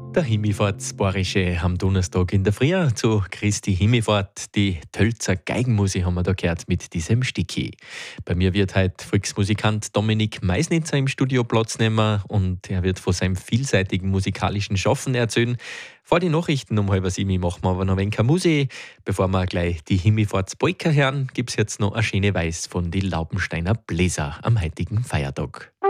Der Himmelfahrtsbayerische am Donnerstag in der Früh zu Christi Himmelfahrt. Die Tölzer Geigenmusik haben wir da gehört mit diesem Sticki. Bei mir wird heute Volksmusikant Dominik Meisnitzer im Studio Platz nehmen und er wird von seinem vielseitigen musikalischen Schaffen erzählen. Vor den Nachrichten um 6:30 machen wir aber noch ein wenig Musik. Bevor wir gleich die Himmelfahrtspolka hören, gibt es jetzt noch eine schöne Weiß von die Laubensteiner Bläser am heutigen Feiertag.